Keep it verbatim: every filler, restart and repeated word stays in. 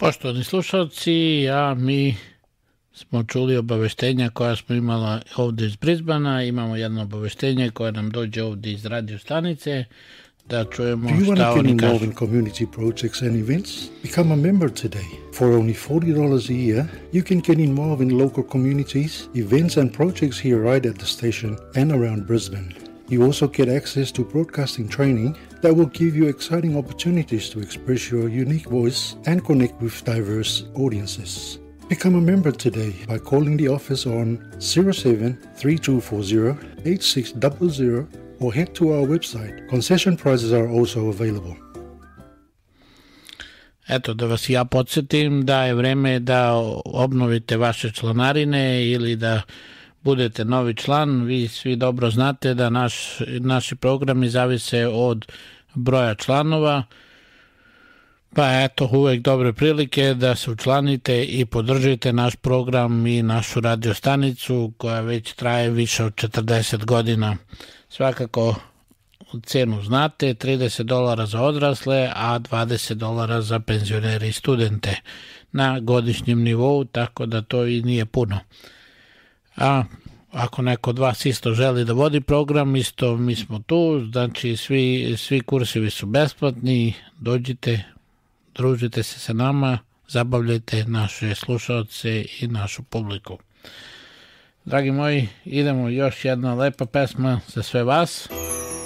Poštovani slušalci, a mi smo čuli obaveštenja koja smo imala ovde iz Brisbana. Imamo jedno obaveštenje koje nam dođe ovde iz radio stanice. Da čujemo šta oni kažu. Do you want to get involved in community projects and events? Become a member today. For only forty dollars a year, you can get involved in local communities, events and projects here right at the station and around Brisbane. You also get access to broadcasting training that will give you exciting opportunities to express your unique voice and connect with diverse audiences. Become a member today by calling the office on zero seven three two four zero eight six zero zero or head to our website. Concession prices are also available. Eto, da vas ja podsjetim da je vreme da obnovite vaše članarine ili da budete novi član. Vi svi dobro znate da naš, naši programi zavise od broja članova, pa eto, uvek dobre prilike da se učlanite i podržite naš program i našu radio stanicu koja već traje više od četrdeset godina. Svakako cenu znate, trideset dolara za odrasle, a dvadeset dolara za penzionere i studente na godišnjem nivou, tako da to i nije puno. A ako neko od vas isto želi da vodi program, isto mi smo tu, znači svi, svi kursevi su besplatni, dođite, družite se sa nama, zabavljajte naše slušalce i našu publiku. Dragi moji, idemo još jedna lepa pesma za sve vas.